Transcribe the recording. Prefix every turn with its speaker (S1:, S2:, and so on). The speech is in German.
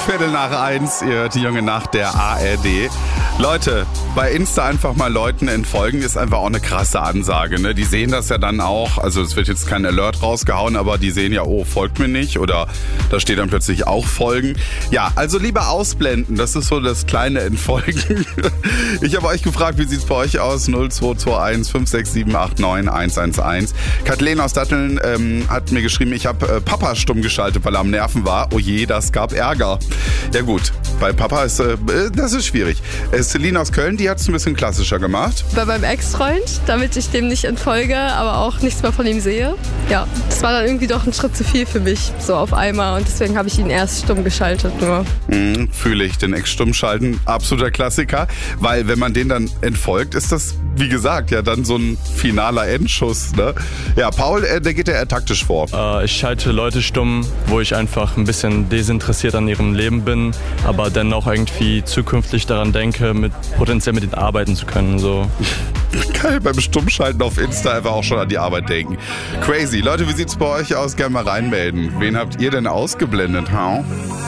S1: 1:15, ihr hört die junge Nacht der ARD. Leute, bei Insta einfach mal Leuten entfolgen ist einfach auch eine krasse Ansage. Ne? Die sehen das ja dann auch, also es wird jetzt kein Alert rausgehauen, aber die sehen ja, oh, folgt mir nicht oder da steht dann plötzlich auch folgen. Ja, also lieber ausblenden, das ist so das kleine Entfolgen. Ich habe euch gefragt, wie sieht's bei euch aus? 0221 56789 111. Kathleen aus Datteln hat mir geschrieben, ich habe Papa stumm geschaltet, weil er am Nerven war. Oh je, das gab Ärger. Ja gut, bei Papa ist das ist schwierig. Celine aus Köln, die hat es ein bisschen klassischer gemacht.
S2: Bei meinem Ex-Freund, damit ich dem nicht entfolge, aber auch nichts mehr von ihm sehe. Ja, das war dann irgendwie doch ein Schritt zu viel für mich, so auf einmal. Und deswegen habe ich ihn erst stumm geschaltet nur.
S1: Fühle ich, den Ex stumm schalten, absoluter Klassiker. Weil wenn man den dann entfolgt, ist das, wie gesagt, ja dann so ein finaler Endschuss. Ne? Ja, Paul, der geht ja eher taktisch vor.
S3: Ich schalte Leute stumm, wo ich einfach ein bisschen desinteressiert an ihrem Leben bin, aber dennoch irgendwie zukünftig daran denke, potenziell mit ihnen arbeiten zu können. So.
S1: Geil, beim Stummschalten auf Insta einfach auch schon an die Arbeit denken. Crazy. Leute, wie sieht's bei euch aus? Gerne mal reinmelden. Wen habt ihr denn ausgeblendet?